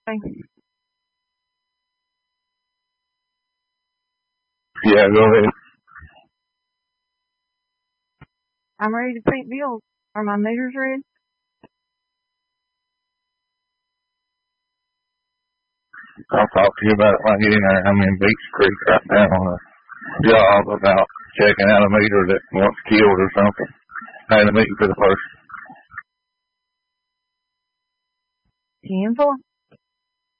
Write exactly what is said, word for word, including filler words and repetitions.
Yeah, go ahead. I'm ready to pay bills. Are my meters ready? I'll talk to you about it when I get in there. I'm in Beach Creek right now on a job about checking out a meter that wants killed or something. I had a meeting for the first. ten four.